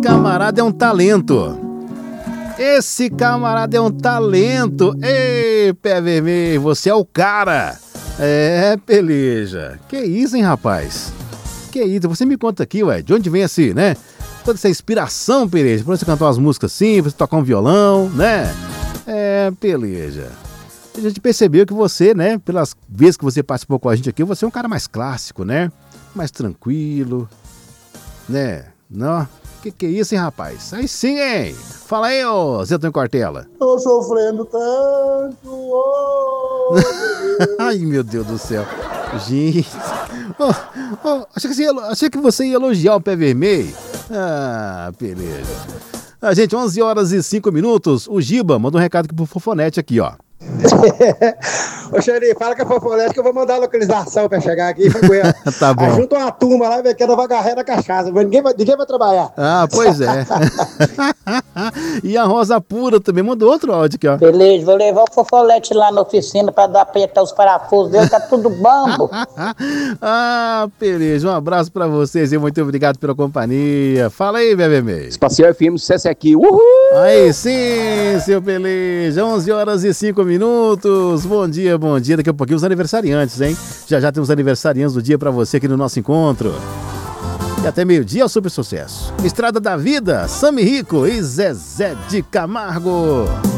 camarada é um talento. Esse camarada é um talento. Ei, pé vermelho, você é o cara. É, peleja. Que isso, hein, rapaz? Que isso? Você me conta aqui, ué, de onde vem esse, né? Toda essa inspiração, peleja. Pra você cantar umas músicas simples, tocar um violão, né? É, peleja. A gente percebeu que você, né, pelas vezes que você participou com a gente aqui, você é um cara mais clássico, né? Mais tranquilo, né? Não? Que é isso, hein, rapaz? Aí sim, hein? Fala aí, ô Zé Antônio Cortella. Tô sofrendo tanto. Oh, ai, meu Deus do céu. Gente. Achei que você ia elogiar o pé vermelho. Ah, beleza. Gente, 11 horas e 5 minutos. O Giba mandou um recado aqui pro Fofonete aqui, ó. Ô, Xeri, fala com a Fofonete que eu vou mandar a localização pra chegar aqui. Tá bom. Junta uma turma lá e vê que ela vai agarrar na cachaça. Ninguém vai trabalhar. Ah, pois é. E a Rosa Pura também mandou outro áudio aqui, ó. Beleza, vou levar o Fofolete lá na oficina pra dar apertar os parafusos dele, tá tudo bambo. Ah, beleza. Um abraço pra vocês e muito obrigado pela companhia. Fala aí, bebê. Espacial FM, sucesso aqui. Uhul! Aí sim, seu Peleja. 11 horas e 5 minutos. Bom dia, bom dia. Daqui a pouquinho os aniversariantes, hein? Já temos aniversariantes do dia pra você aqui no nosso encontro. E até meio-dia é o super sucesso. Estrada da Vida, Sami Rico e Zezé de Camargo.